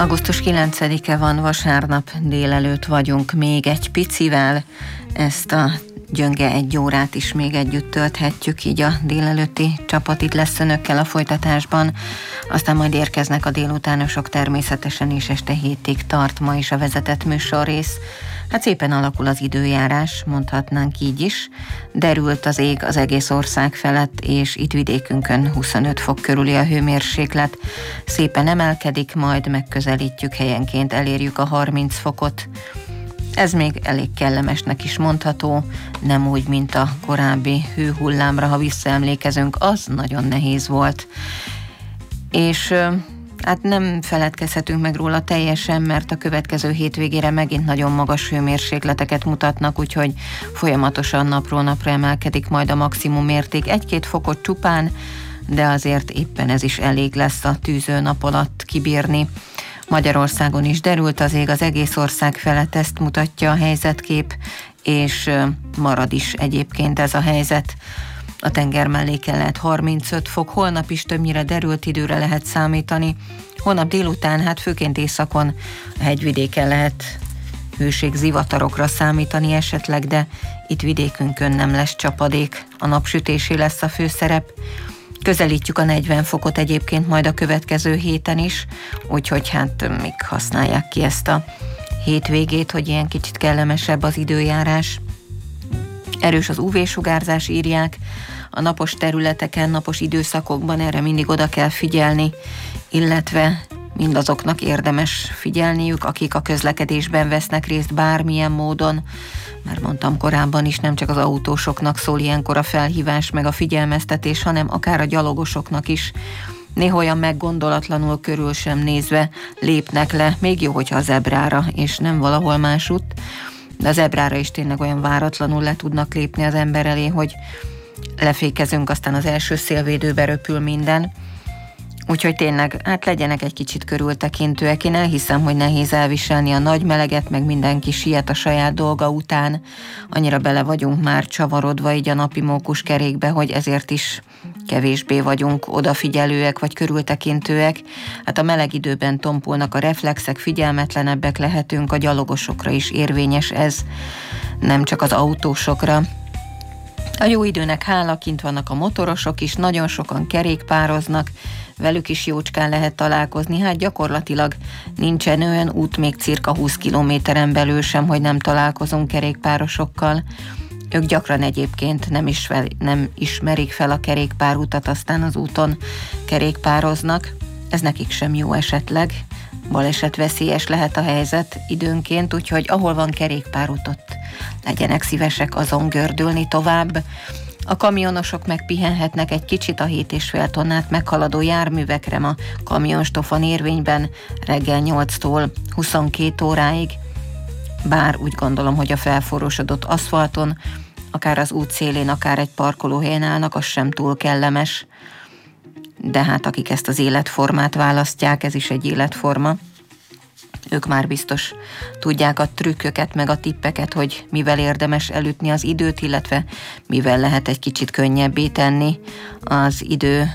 Augusztus 9-e van, vasárnap délelőtt vagyunk, még egy picivel ezt a gyönge egy órát is még együtt tölthetjük, így a délelőtti csapat itt lesz önökkel a folytatásban, aztán majd érkeznek a délutánosok természetesen, és este 7-ig tart ma is a vezetett műsorrész. Hát szépen alakul az időjárás, mondhatnánk így is. Derült az ég az egész ország felett, és itt vidékünkön 25 fok körüli a hőmérséklet. Szépen emelkedik, majd megközelítjük helyenként, elérjük a 30 fokot. Ez még elég kellemesnek is mondható, nem úgy, mint a korábbi hőhullámra, ha visszaemlékezünk, az nagyon nehéz volt. És hát nem feledkezhetünk meg róla teljesen, mert a következő hétvégére megint nagyon magas hőmérsékleteket mutatnak, úgyhogy folyamatosan napról napra emelkedik majd a maximum érték. 1-2 fokot csupán, de azért éppen ez is elég lesz a tűző nap alatt kibírni. Magyarországon is derült az ég az egész ország felett, ezt mutatja a helyzetkép, és marad is egyébként ez a helyzet. A tenger melléken lehet 35 fok, holnap is többnyire derült időre lehet számítani. Holnap délután, hát főként északon, a hegyvidéken lehet hőségzivatarokra számítani esetleg, de itt vidékünkön nem lesz csapadék, a napsütésé lesz a főszerep. Közelítjük a 40 fokot egyébként majd a következő héten is, úgyhogy hát még használják ki ezt a hétvégét, hogy ilyen kicsit kellemesebb az időjárás. Erős az UV-sugárzás, írják, a napos területeken, napos időszakokban erre mindig oda kell figyelni, illetve mindazoknak érdemes figyelniük, akik a közlekedésben vesznek részt bármilyen módon, mert mondtam korábban is, nem csak az autósoknak szól ilyenkor a felhívás meg a figyelmeztetés, hanem akár a gyalogosoknak is. Néha olyan meggondolatlanul körül sem nézve lépnek le, még jó, hogyha a zebrára, és nem valahol másutt, de a zebrára is tényleg olyan váratlanul le tudnak lépni az ember elé, hogy lefékezünk, aztán az első szélvédőbe röpül minden. Úgyhogy tényleg, hát legyenek egy kicsit körültekintőek. Én elhiszem, hogy nehéz elviselni a nagy meleget, meg mindenki siet a saját dolga után. Annyira bele vagyunk már csavarodva így a napi mókuskerékbe, hogy ezért is kevésbé vagyunk odafigyelőek vagy körültekintőek. Hát a meleg időben tompulnak a reflexek, figyelmetlenebbek lehetünk, a gyalogosokra is érvényes ez, nem csak az autósokra. A jó időnek hála, kint vannak a motorosok is, nagyon sokan kerékpároznak, velük is jócskán lehet találkozni, hát gyakorlatilag nincsen olyan út még cirka 20 kilométeren belül sem, hogy nem találkozunk kerékpárosokkal. Ők gyakran egyébként nem ismerik fel a kerékpárutat, aztán az úton kerékpároznak. Ez nekik sem jó esetleg, balesetveszélyes lehet a helyzet időnként, úgyhogy ahol van kerékpárút, ott legyenek szívesek azon gördülni tovább. A kamionosok megpihenhetnek egy kicsit, a 7,5 tonnát meghaladó járművekre ma kamionstofon érvényben reggel 8-tól 22 óráig, bár úgy gondolom, hogy a felforrósodott aszfalton, akár az út szélén, akár egy parkolóhelyen állnak, az sem túl kellemes. De hát akik ezt az életformát választják, ez is egy életforma, ők már biztos tudják a trükköket, meg a tippeket, hogy mivel érdemes elütni az időt, illetve mivel lehet egy kicsit könnyebbé tenni az idő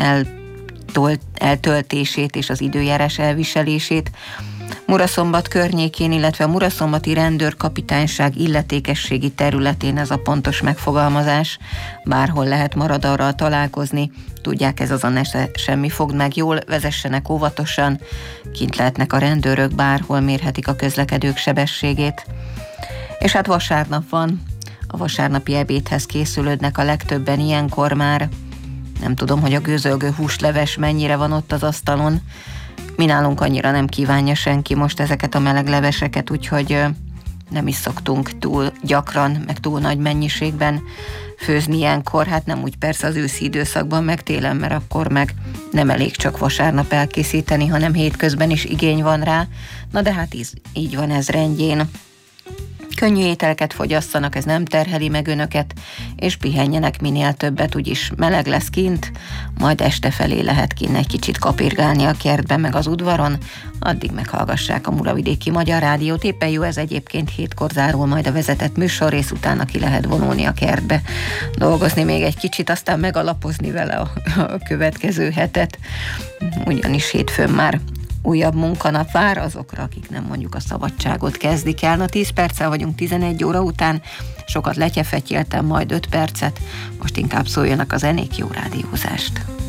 eltöltését és az időjárás elviselését. Muraszombat környékén, illetve a muraszombati rendőrkapitányság illetékességi területén ez a pontos megfogalmazás. Bárhol lehet maradarral találkozni, tudják, ez azon semmi fog meg jól, vezessenek óvatosan, kint lehetnek a rendőrök, bárhol mérhetik a közlekedők sebességét. És hát vasárnap van, a vasárnapi ebédhez készülődnek a legtöbben ilyenkor már. Nem tudom, hogy a gőzölgő húsleves mennyire van ott az asztalon. Mi nálunk annyira nem kívánja senki most ezeket a meleg leveseket, úgyhogy nem is szoktunk túl gyakran, meg túl nagy mennyiségben főzni ilyenkor. Hát nem úgy persze az őszi időszakban, meg télen, mert akkor meg nem elég csak vasárnap elkészíteni, hanem hétközben is igény van rá. Na de hát így van ez rendjén. Könnyű ételeket fogyasszanak, ez nem terheli meg önöket, és pihenjenek minél többet, úgyis meleg lesz kint, majd este felé lehet kint egy kicsit kapirgálni a kertben, meg az udvaron, addig meghallgassák a Muravidéki Magyar Rádiót. Éppen jó ez egyébként, 7-kor zárul majd a vezetett műsorrész, utána ki lehet vonulni a kertbe, dolgozni még egy kicsit, aztán megalapozni vele a következő hetet, ugyanis hétfőn már újabb munkanap vár azokra, akik nem mondjuk a szabadságot kezdik el. Na 10 perccel vagyunk 11 óra után, sokat letyefetyéltem, majd 5 percet, most inkább szóljanak a zenék, jó rádiózást!